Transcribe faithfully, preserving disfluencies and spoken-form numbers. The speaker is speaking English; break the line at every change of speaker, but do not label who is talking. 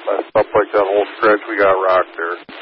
messed up like that whole stretch we got rocked there.